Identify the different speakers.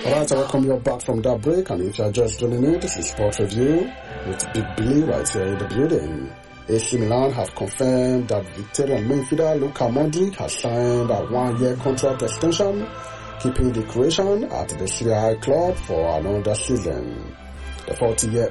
Speaker 1: Alright, I welcome you back from that break, and if you are just joining me, this is Sport Review with Big Billy right here in the building. AC Milan have confirmed that Victorian midfielder Luka Modric has signed a 1-year contract extension, keeping the Croatian at the Serie A club for another season. The 40-year